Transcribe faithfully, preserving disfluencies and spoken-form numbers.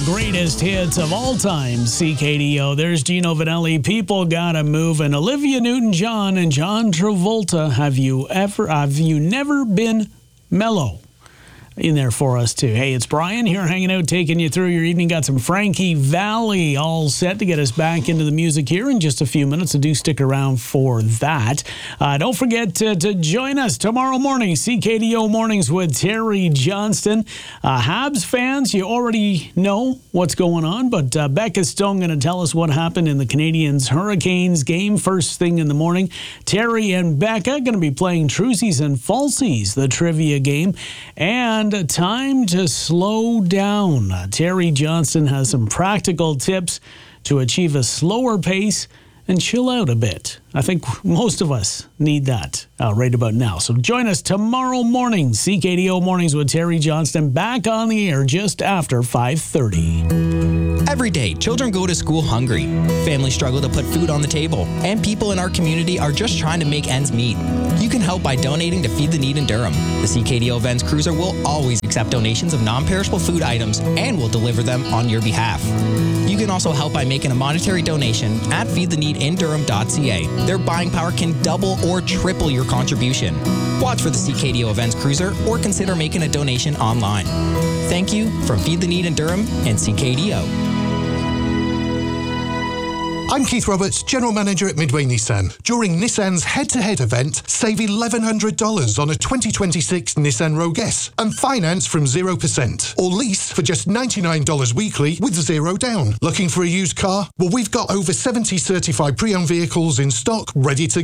greatest hits of all time, C K D O. There's Gino Vanelli, People Gotta Move, and Olivia Newton-John and John Travolta. Have you ever, have you never been mellow? In there for us, too. Hey, it's Brian here hanging out, taking you through your evening. Got some Frankie Valli all set to get us back into the music here in just a few minutes, so do stick around for that. Uh, don't forget to, to join us tomorrow morning, C K D O Mornings with Terry Johnston. Uh, Habs fans, you already know what's going on, but uh, Becca Stone going to tell us what happened in the Canadiens Hurricanes game first thing in the morning. Terry and Becca going to be playing Trucies and Falsies, the trivia game, and And time to slow down. Uh, Terry Johnston has some practical tips to achieve a slower pace and chill out a bit. I think most of us need that uh, right about now. So join us tomorrow morning, C K D O Mornings with Terry Johnston, back on the air just after five thirty. Every day, children go to school hungry. Families struggle to put food on the table, and people in our community are just trying to make ends meet. You can help by donating to Feed the Need in Durham. The C K D O Events Cruiser will always accept donations of non-perishable food items and will deliver them on your behalf. You can also help by making a monetary donation at feed the need in durham dot c a. Their buying power can double or triple your contribution. Watch for the C K D O Events Cruiser or consider making a donation online. Thank you from Feed the Need in Durham and C K D O. I'm Keith Roberts, General Manager at Midway Nissan. During Nissan's head-to-head event, save eleven hundred dollars on a twenty twenty-six Nissan Rogue S and finance from zero percent. Or lease for just ninety-nine dollars weekly with zero down. Looking for a used car? Well, we've got over seventy certified pre-owned vehicles in stock ready to